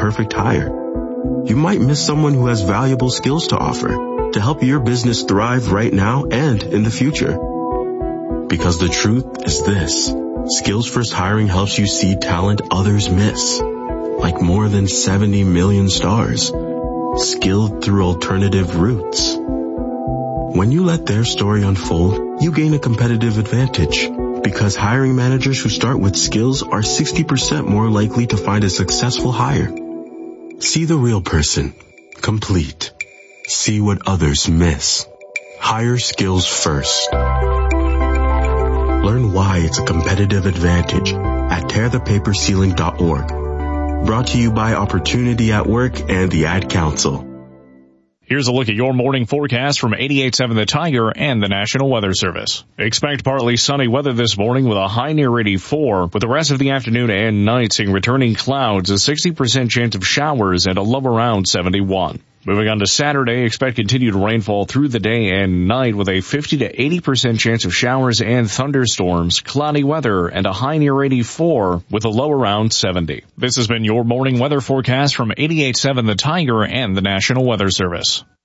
perfect hire. You might miss someone who has valuable skills to offer to help your business thrive right now and in the future. Because the truth is this: Skills First Hiring helps you see talent others miss, like more than 70 million stars, skilled through alternative routes. When you let their story unfold, you gain a competitive advantage, because hiring managers who start with skills are 60% more likely to find a successful hire. See the real person, complete. See what others miss. Hire skills first. Learn why it's a competitive advantage at tearthepaperceiling.org. Brought to you by Opportunity at Work and the Ad Council. Here's a look at your morning forecast from 88.7 The Tiger and the National Weather Service. Expect partly sunny weather this morning with a high near 84, with the rest of the afternoon and night seeing returning clouds, a 60% chance of showers, and a low around 71. Moving on to Saturday, expect continued rainfall through the day and night with a 50 to 80% chance of showers and thunderstorms, cloudy weather, and a high near 84 with a low around 70. This has been your morning weather forecast from 88.7 The Tiger and the National Weather Service.